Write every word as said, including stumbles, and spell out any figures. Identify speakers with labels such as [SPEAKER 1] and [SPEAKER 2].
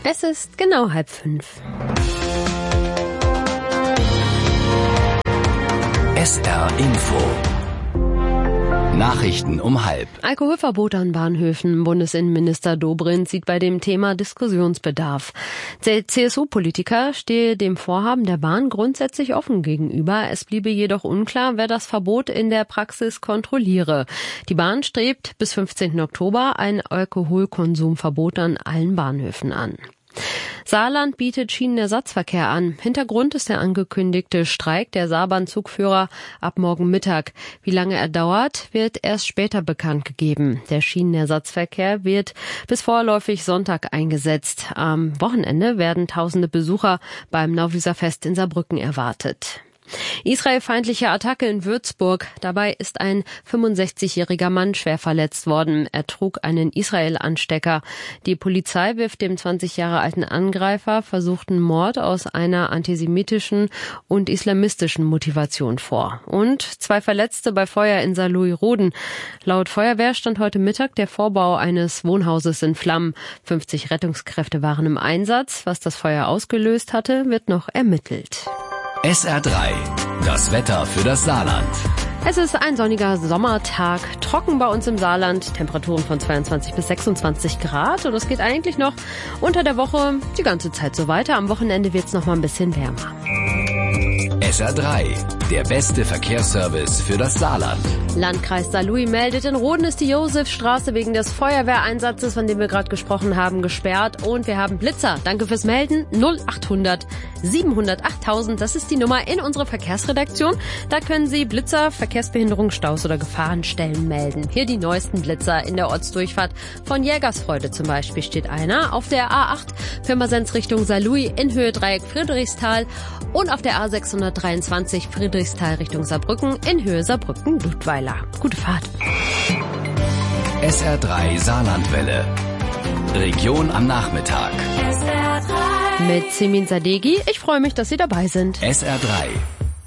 [SPEAKER 1] Es ist genau halb fünf.
[SPEAKER 2] S R Info. Nachrichten um halb.
[SPEAKER 1] Alkoholverbot an Bahnhöfen. Bundesinnenminister Dobrindt sieht bei dem Thema Diskussionsbedarf. Der C S U-Politiker stehe dem Vorhaben der Bahn grundsätzlich offen gegenüber. Es bliebe jedoch unklar, wer das Verbot in der Praxis kontrolliere. Die Bahn strebt bis fünfzehnten Oktober ein Alkoholkonsumverbot an allen Bahnhöfen an. Saarland bietet Schienenersatzverkehr an. Hintergrund ist der angekündigte Streik der Saarbahn-Zugführer ab morgen Mittag. Wie lange er dauert, wird erst später bekannt gegeben. Der Schienenersatzverkehr wird bis vorläufig Sonntag eingesetzt. Am Wochenende werden tausende Besucher beim Nauwieser-Fest in Saarbrücken erwartet. Israelfeindliche Attacke in Würzburg. Dabei ist ein fünfundsechzigjähriger Mann schwer verletzt worden. Er trug einen Israel-Anstecker. Die Polizei wirft dem zwanzig Jahre alten Angreifer versuchten Mord aus einer antisemitischen und islamistischen Motivation vor. Und zwei Verletzte bei Feuer in Saarlouis-Roden. Laut Feuerwehr stand heute Mittag der Vorbau eines Wohnhauses in Flammen. fünfzig Rettungskräfte waren im Einsatz. Was das Feuer ausgelöst hatte, wird noch ermittelt.
[SPEAKER 2] S R drei. Das Wetter für das Saarland.
[SPEAKER 1] Es ist ein sonniger Sommertag, trocken bei uns im Saarland, Temperaturen von zweiundzwanzig bis sechsundzwanzig Grad und es geht eigentlich noch unter der Woche die ganze Zeit so weiter. Am Wochenende wird es noch mal ein bisschen wärmer.
[SPEAKER 2] S R drei. Der beste Verkehrsservice für das Saarland.
[SPEAKER 1] Landkreis Saarlouis meldet, in Roden ist die Josefstraße wegen des Feuerwehreinsatzes, von dem wir gerade gesprochen haben, gesperrt. Und wir haben Blitzer. Danke fürs Melden. null achthundert siebenhundert achttausend, das ist die Nummer in unserer Verkehrsredaktion. Da können Sie Blitzer, Verkehrsbehinderung, Staus oder Gefahrenstellen melden. Hier die neuesten Blitzer in der Ortsdurchfahrt. Von Jägersfreude zum Beispiel steht einer. Auf der A acht Pirmasens Richtung Saarlouis in Höhe Dreieck Friedrichsthal. Und auf der A sechshundertdreiundzwanzig Friedrichsthal Richtung Saarbrücken in Höhe Saarbrücken-Ludweiler. Gute Fahrt.
[SPEAKER 2] S R drei Saarlandwelle. Region am Nachmittag.
[SPEAKER 1] Mit Semin Sadeghi. Ich freue mich, dass Sie dabei sind.
[SPEAKER 2] S R drei.